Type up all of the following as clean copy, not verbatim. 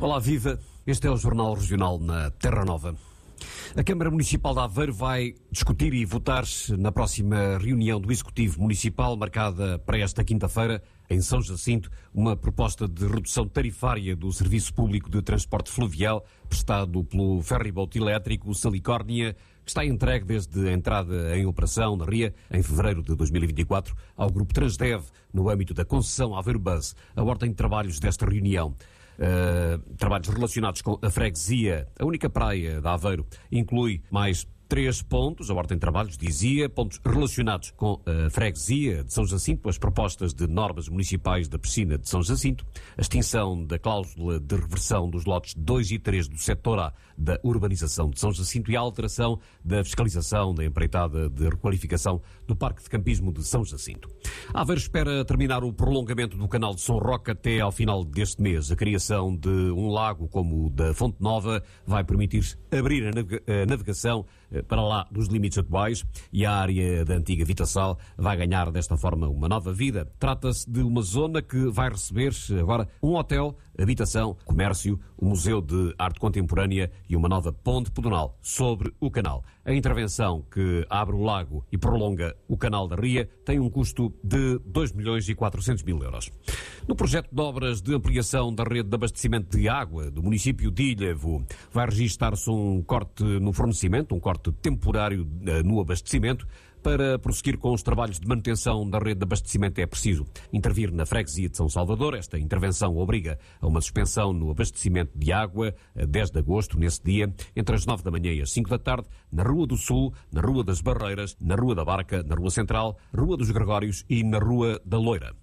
Olá, viva! Este é o Jornal Regional na Terra Nova. A Câmara Municipal de Aveiro vai discutir e votar na próxima reunião do Executivo Municipal, marcada para esta quinta-feira, em São Jacinto, uma proposta de redução tarifária do serviço público de transporte fluvial prestado pelo ferryboat elétrico Salicórnia, que está entregue desde a entrada em operação na RIA, em fevereiro de 2024, ao Grupo Transdev, no âmbito da concessão Aveiro Bus. A ordem de trabalhos desta reunião, trabalhos relacionados com a freguesia, a única praia de Aveiro, inclui mais 3 pontos, a ordem de trabalhos dizia, pontos relacionados com a freguesia de São Jacinto, as propostas de normas municipais da piscina de São Jacinto, a extinção da cláusula de reversão dos lotes 2 e 3 do setor A da urbanização de São Jacinto e a alteração da fiscalização da empreitada de requalificação do Parque de Campismo de São Jacinto. Aveiro espera terminar o prolongamento do canal de São Roque até ao final deste mês. A criação de um lago como o da Fonte Nova vai permitir abrir a navegação para lá dos limites atuais e a área da antiga Vitassal vai ganhar desta forma uma nova vida. Trata-se de uma zona que vai receber agora um hotel, habitação, comércio, um museu de arte contemporânea e uma nova ponte pedonal sobre o canal. A intervenção que abre o lago e prolonga o canal da Ria tem um custo de 2.400.000 euros. No projeto de obras de ampliação da rede de abastecimento de água do município de Ilhavo, vai registar-se um corte no fornecimento, um corte temporário no abastecimento. Para prosseguir com os trabalhos de manutenção da rede de abastecimento é preciso intervir na freguesia de São Salvador. Esta intervenção obriga a uma suspensão no abastecimento de água a 10 de agosto, nesse dia, entre as 9 da manhã e as 5 da tarde, na Rua do Sul, na Rua das Barreiras, na Rua da Barca, na Rua Central, Rua dos Gregórios e na Rua da Loira.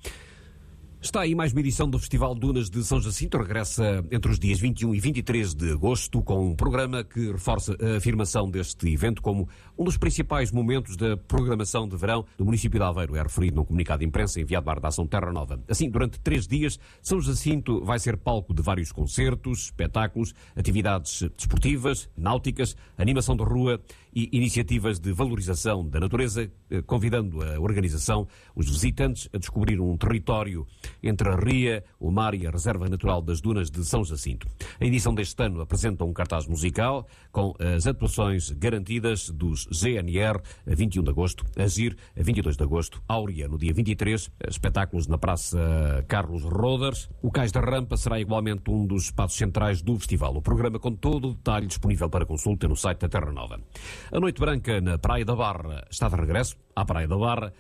Está aí mais uma edição do Festival Dunas de São Jacinto. Regressa entre os dias 21 e 23 de agosto com um programa que reforça a afirmação deste evento como um dos principais momentos da programação de verão do município de Aveiro. É referido num comunicado de imprensa enviado à redação Terra Nova. Assim, durante 3 dias, São Jacinto vai ser palco de vários concertos, espetáculos, atividades desportivas, náuticas, animação de rua e iniciativas de valorização da natureza, convidando a organização, os visitantes, a descobrir um território entre a Ria, o mar e a Reserva Natural das Dunas de São Jacinto. A edição deste ano apresenta um cartaz musical com as atuações garantidas dos GNR a 21 de agosto, Agir a 22 de agosto, Áurea no dia 23, espetáculos na Praça Carlos Roders. O Cais da Rampa será igualmente um dos espaços centrais do festival. O programa com todo o detalhe disponível para consulta no site da Terra Nova. A Noite Branca na Praia da Barra está de regresso à Praia da Barra.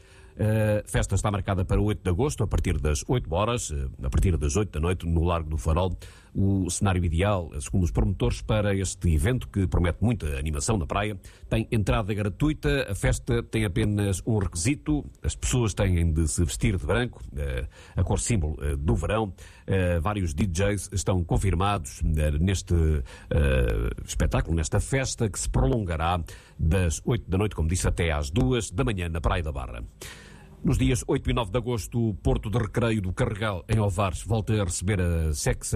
A festa está marcada para 8 de agosto, a partir das 8 horas, a partir das 8 da noite, no Largo do Farol. O cenário ideal, segundo os promotores, para este evento, que promete muita animação na praia, tem entrada gratuita. A festa tem apenas um requisito: as pessoas têm de se vestir de branco, a cor símbolo do verão. Vários DJs estão confirmados neste espetáculo, nesta festa, que se prolongará das 8 da noite, como disse, até às 2 da manhã na Praia da Barra. Nos dias 8 e 9 de agosto, o Porto de Recreio do Carregal, em Ovares, volta a receber a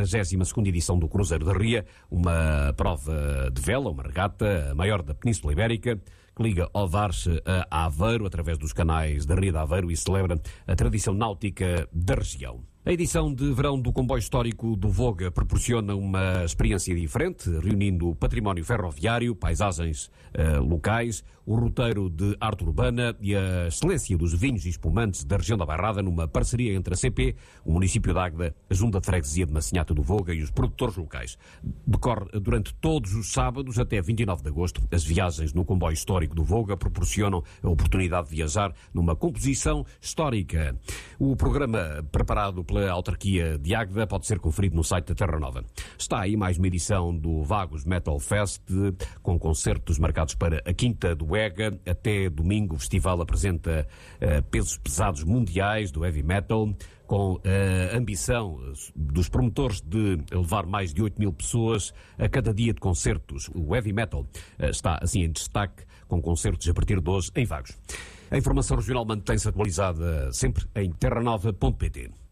62ª edição do Cruzeiro da Ria, uma prova de vela, uma regata, a maior da Península Ibérica, que liga Ovares a Aveiro através dos canais da Ria de Aveiro e celebra a tradição náutica da região. A edição de verão do comboio histórico do Voga proporciona uma experiência diferente, reunindo o património ferroviário, paisagens locais, o roteiro de arte urbana e a excelência dos vinhos e espumantes da região da Bairrada, numa parceria entre a CP, o município de Águeda, a Junta de Freguesia de Massinhata do Voga e os produtores locais. Decorre durante todos os sábados até 29 de agosto. As viagens no comboio histórico do Voga proporcionam a oportunidade de viajar numa composição histórica. O programa preparado pela autarquia de Águeda pode ser conferido no site da Terra Nova. Está aí mais uma edição do Vagos Metal Fest, com concertos marcados para a Quinta do Ega. Até domingo o festival apresenta pesos pesados mundiais do heavy metal, com a ambição dos promotores de levar mais de 8.000 pessoas a cada dia de concertos. O heavy metal está assim em destaque, com concertos a partir de hoje em Vagos. A informação regional mantém-se atualizada sempre em terranova.pt.